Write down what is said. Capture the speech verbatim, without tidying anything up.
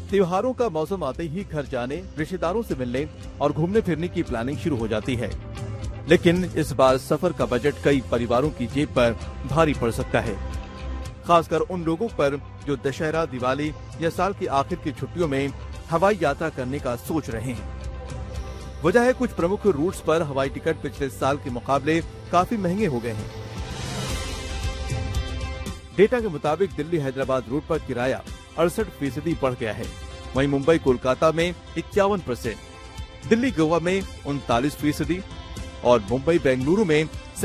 त्योहारों का मौसम आते ही घर जाने, रिश्तेदारों से मिलने और घूमने फिरने की प्लानिंग शुरू हो जाती है। लेकिन इस बार सफर का बजट कई परिवारों की जेब पर भारी पड़ सकता है, खासकर उन लोगों पर जो दशहरा, दिवाली या साल की आखिर की छुट्टियों में हवाई यात्रा करने का सोच रहे हैं। वजह है कुछ प्रमुख रूट्स पर हवाई टिकट पिछले साल के मुकाबले काफी महंगे हो गए हैं। डेटा के मुताबिक दिल्ली हैदराबाद रूट पर किराया अड़सठ फीसदी बढ़ गया है, वहीं मुंबई कोलकाता में इक्यावन परसेंट, दिल्ली गोवा में उनतालीस फीसदी और मुंबई बेंगलुरु में